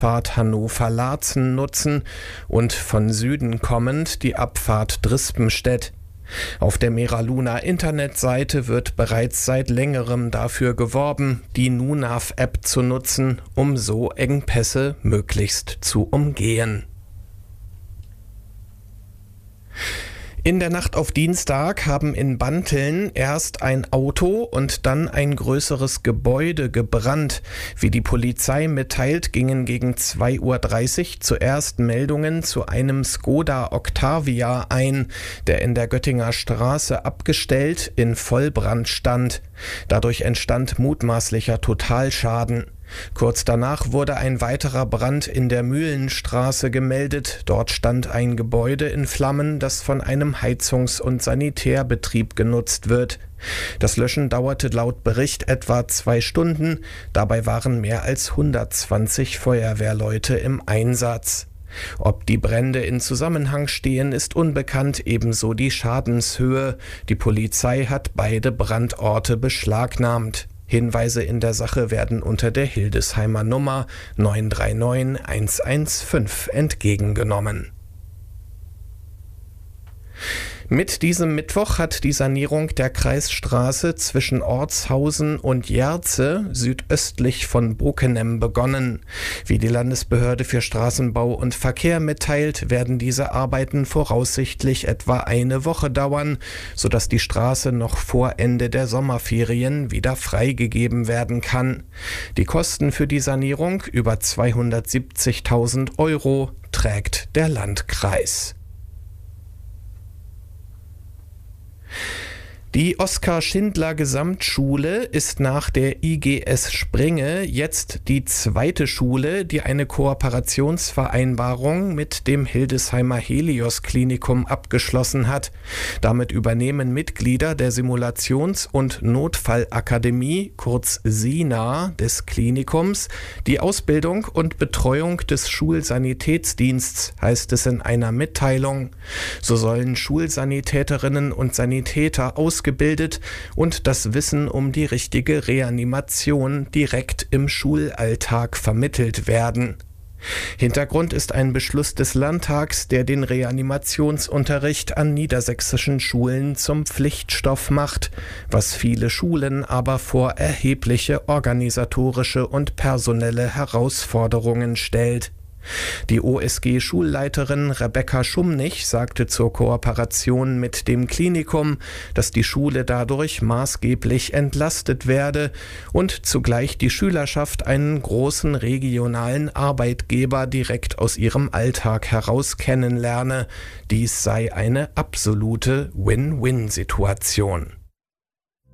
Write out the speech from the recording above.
Abfahrt Hannover-Laatzen nutzen und von Süden kommend die Abfahrt Drispenstedt. Auf der Mera-Luna-Internetseite wird bereits seit längerem dafür geworben, die NUNAV-App zu nutzen, um so Engpässe möglichst zu umgehen. In der Nacht auf Dienstag haben in Banteln erst ein Auto und dann ein größeres Gebäude gebrannt. Wie die Polizei mitteilt, gingen gegen 2:30 Uhr zuerst Meldungen zu einem Skoda Octavia ein, der in der Göttinger Straße abgestellt in Vollbrand stand. Dadurch entstand mutmaßlicher Totalschaden. Kurz danach wurde ein weiterer Brand in der Mühlenstraße gemeldet. Dort stand ein Gebäude in Flammen, das von einem Heizungs- und Sanitärbetrieb genutzt wird. Das Löschen dauerte laut Bericht etwa 2 Stunden. Dabei waren mehr als 120 Feuerwehrleute im Einsatz. Ob die Brände in Zusammenhang stehen, ist unbekannt, ebenso die Schadenshöhe. Die Polizei hat beide Brandorte beschlagnahmt. Hinweise in der Sache werden unter der Hildesheimer Nummer 939 115 entgegengenommen. Mit diesem Mittwoch hat die Sanierung der Kreisstraße zwischen Ortshausen und Jerze südöstlich von Bokenem begonnen. Wie die Landesbehörde für Straßenbau und Verkehr mitteilt, werden diese Arbeiten voraussichtlich etwa eine Woche dauern, sodass die Straße noch vor Ende der Sommerferien wieder freigegeben werden kann. Die Kosten für die Sanierung, über 270.000 Euro, trägt der Landkreis. Die Oskar-Schindler-Gesamtschule ist nach der IGS Springe jetzt die zweite Schule, die eine Kooperationsvereinbarung mit dem Hildesheimer Helios-Klinikum abgeschlossen hat. Damit übernehmen Mitglieder der Simulations- und Notfallakademie, kurz SINA, des Klinikums, die Ausbildung und Betreuung des Schulsanitätsdiensts, heißt es in einer Mitteilung. So sollen Schulsanitäterinnen und Sanitäter ausgebildet und das Wissen um die richtige Reanimation direkt im Schulalltag vermittelt werden. Hintergrund ist ein Beschluss des Landtags, der den Reanimationsunterricht an niedersächsischen Schulen zum Pflichtstoff macht, was viele Schulen aber vor erhebliche organisatorische und personelle Herausforderungen stellt. Die OSG-Schulleiterin Rebecca Schumnich sagte zur Kooperation mit dem Klinikum, dass die Schule dadurch maßgeblich entlastet werde und zugleich die Schülerschaft einen großen regionalen Arbeitgeber direkt aus ihrem Alltag heraus kennenlerne. Dies sei eine absolute Win-Win-Situation.